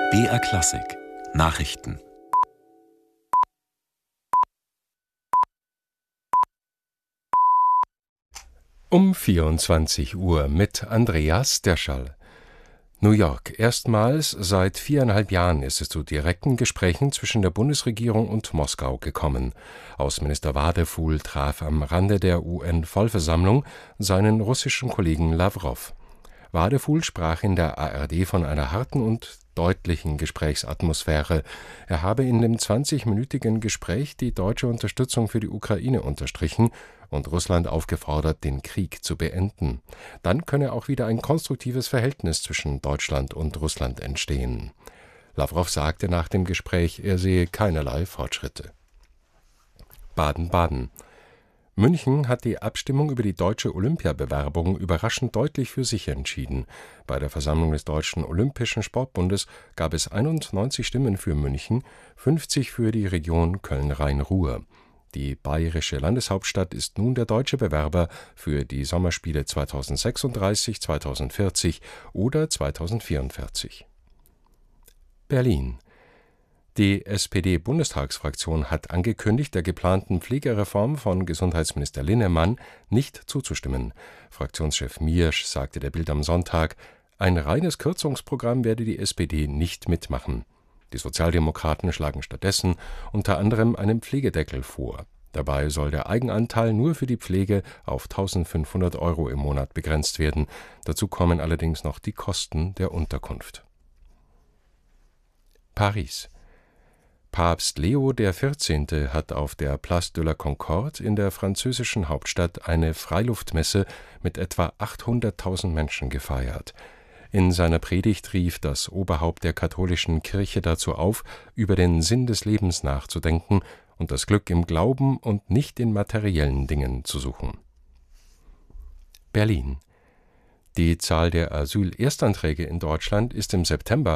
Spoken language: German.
BR Klassik Nachrichten. Um 24 Uhr mit Andreas Derschall. New York. Erstmals seit 4,5 Jahren ist es zu direkten Gesprächen zwischen der Bundesregierung und Moskau gekommen. Außenminister Wadephul traf am Rande der UN-Vollversammlung seinen russischen Kollegen Lawrow. Wadephul sprach in der ARD von einer harten und deutlichen Gesprächsatmosphäre. Er habe in dem 20-minütigen Gespräch die deutsche Unterstützung für die Ukraine unterstrichen und Russland aufgefordert, den Krieg zu beenden. Dann könne auch wieder ein konstruktives Verhältnis zwischen Deutschland und Russland entstehen. Lawrow sagte nach dem Gespräch, er sehe keinerlei Fortschritte. Baden-Baden. München hat die Abstimmung über die deutsche Olympiabewerbung überraschend deutlich für sich entschieden. Bei der Versammlung des Deutschen Olympischen Sportbundes gab es 91 Stimmen für München, 50 für die Region Köln-Rhein-Ruhr. Die bayerische Landeshauptstadt ist nun der deutsche Bewerber für die Sommerspiele 2036, 2040 oder 2044. Berlin. Die SPD-Bundestagsfraktion hat angekündigt, der geplanten Pflegereform von Gesundheitsminister Linnemann nicht zuzustimmen. Fraktionschef Miersch sagte der Bild am Sonntag, ein reines Kürzungsprogramm werde die SPD nicht mitmachen. Die Sozialdemokraten schlagen stattdessen unter anderem einen Pflegedeckel vor. Dabei soll der Eigenanteil nur für die Pflege auf 1.500 € im Monat begrenzt werden. Dazu kommen allerdings noch die Kosten der Unterkunft. Paris. Papst Leo XIV. Hat auf der Place de la Concorde in der französischen Hauptstadt eine Freiluftmesse mit etwa 800.000 Menschen gefeiert. In seiner Predigt rief das Oberhaupt der katholischen Kirche dazu auf, über den Sinn des Lebens nachzudenken und das Glück im Glauben und nicht in materiellen Dingen zu suchen. Berlin. Die Zahl der Asyl-Erstanträge in Deutschland ist im September